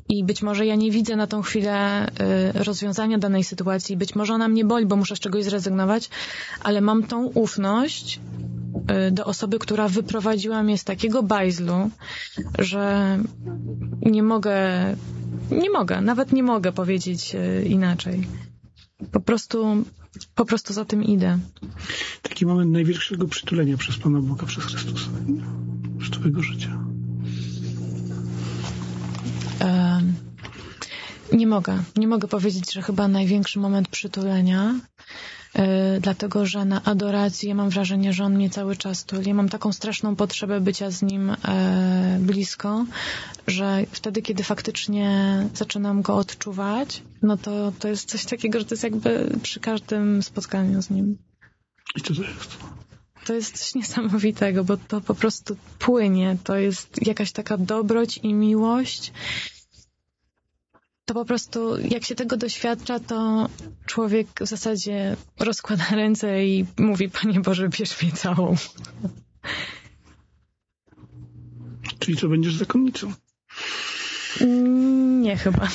I być może ja nie widzę na tą chwilę rozwiązania danej sytuacji. Być może ona mnie boli, bo muszę z czegoś zrezygnować, ale mam tą ufność do osoby, która wyprowadziła mnie z takiego bajzlu, że nawet nie mogę powiedzieć inaczej. Po prostu za tym idę. Taki moment największego przytulenia przez Pana Boga, przez Chrystusa, z Twojego życia. Nie mogę powiedzieć, że chyba największy moment przytulenia, dlatego, że na adoracji ja mam wrażenie, że on mnie cały czas tuli. Ja mam taką straszną potrzebę bycia z nim blisko, że wtedy, kiedy faktycznie zaczynam go odczuwać, no to jest coś takiego, że to jest jakby przy każdym spotkaniu z nim. I co to jest? To jest coś niesamowitego, bo to po prostu płynie. To jest jakaś taka dobroć i miłość. To po prostu, jak się tego doświadcza, to człowiek w zasadzie rozkłada ręce i mówi: Panie Boże, bierz mnie całą. Czyli co, będziesz zakonnicą? Nie chyba.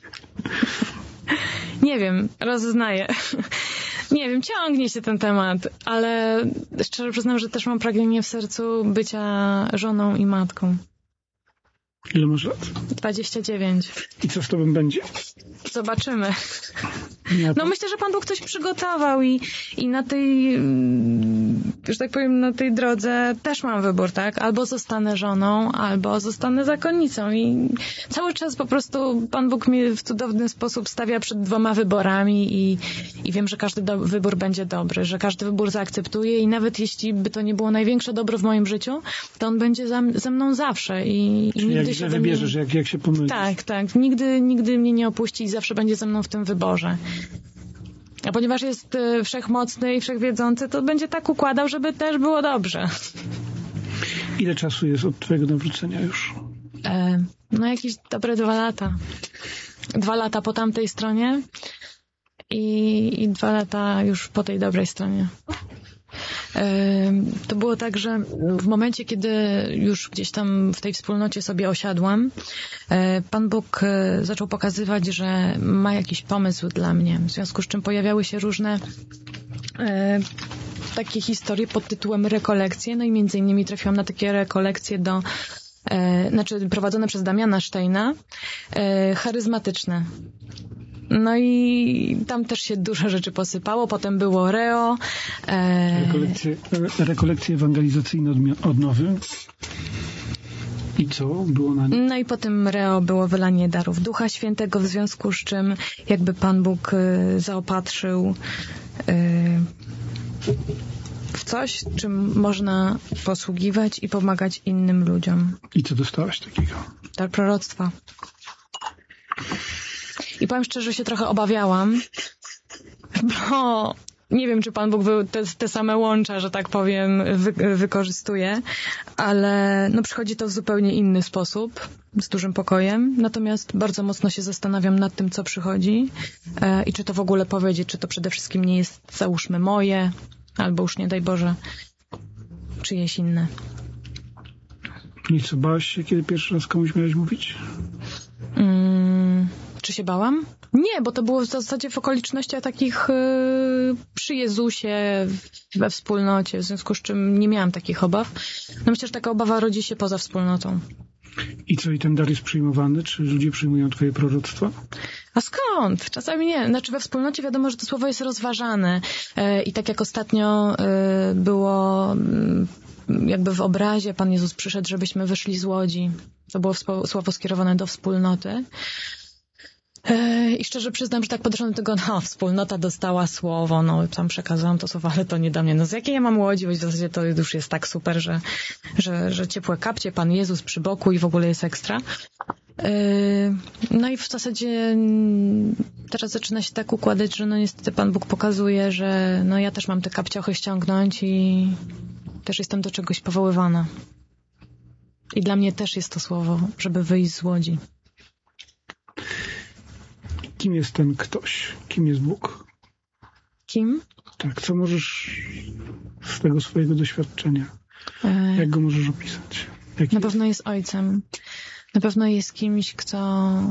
Nie wiem, rozeznaję. Nie wiem, ciągnie się ten temat, ale szczerze przyznam, że też mam pragnienie w sercu bycia żoną i matką. Ile masz lat? 29. I co z tobą będzie? Zobaczymy. No myślę, że Pan Bóg coś przygotował i na tej, że tak powiem, na tej drodze też mam wybór, tak? Albo zostanę żoną, albo zostanę zakonnicą i cały czas po prostu Pan Bóg mnie w cudowny sposób stawia przed dwoma wyborami i wiem, że każdy wybór będzie dobry, że każdy wybór zaakceptuję i nawet jeśli by to nie było największe dobro w moim życiu, to on będzie ze mną zawsze i nigdy się wybierzesz, jak się pomylisz. Tak. Nigdy mnie nie opuści i zawsze będzie ze mną w tym wyborze. A ponieważ jest wszechmocny i wszechwiedzący, to będzie tak układał, żeby też było dobrze. Ile czasu jest od twojego nawrócenia już? No jakieś dobre 2 lata. 2 lata po tamtej stronie i 2 lata już po tej dobrej stronie. To było tak, że w momencie, kiedy już gdzieś tam w tej wspólnocie sobie osiadłam, Pan Bóg zaczął pokazywać, że ma jakiś pomysł dla mnie, w związku z czym pojawiały się różne takie historie pod tytułem rekolekcje, no i między innymi trafiłam na takie rekolekcje prowadzone przez Damiana Steina, charyzmatyczne. No i tam też się dużo rzeczy posypało. Potem było Reo. Rekolekcje ewangelizacyjne odnowy. I co było na nim? No i potem Reo było wylanie darów Ducha Świętego, w związku z czym jakby Pan Bóg zaopatrzył w coś, czym można posługiwać i pomagać innym ludziom. I co dostałaś takiego? Dar proroctwa. I powiem szczerze, że się trochę obawiałam, bo nie wiem, czy Pan Bóg te same łącza, że tak powiem, wykorzystuje, ale no przychodzi to w zupełnie inny sposób, z dużym pokojem. Natomiast bardzo mocno się zastanawiam nad tym, co przychodzi i czy to w ogóle powiedzieć, czy to przede wszystkim nie jest, załóżmy, moje, albo już nie daj Boże, czyjeś inne. I co, bałaś się, kiedy pierwszy raz komuś miałeś mówić? Czy się bałam? Nie, bo to było w zasadzie w okolicznościach takich przy Jezusie, we wspólnocie, w związku z czym nie miałam takich obaw. No myślę, że taka obawa rodzi się poza wspólnotą. I co, i ten dar jest przyjmowany? Czy ludzie przyjmują twoje proroctwa? A skąd? Czasami nie. Znaczy we wspólnocie wiadomo, że to słowo jest rozważane. I tak jak ostatnio było jakby w obrazie, Pan Jezus przyszedł, żebyśmy wyszli z łodzi. To było słowo skierowane do wspólnoty. I szczerze przyznam, że tak podeszłam do tego, wspólnota dostała słowo, tam przekazałam to słowo, ale to nie do mnie. Z jakiej ja mam łodzi? Bo w zasadzie to już jest tak super, że ciepłe kapcie, Pan Jezus przy boku i w ogóle jest ekstra. No i w zasadzie teraz zaczyna się tak układać, że niestety Pan Bóg pokazuje, że ja też mam te kapciochy ściągnąć i też jestem do czegoś powoływana. I dla mnie też jest to słowo, żeby wyjść z łodzi. Kim jest ten ktoś? Kim jest Bóg? Kim? Tak, co możesz z tego swojego doświadczenia? Jak go możesz opisać? Na pewno jest ojcem. Na pewno jest kimś, kto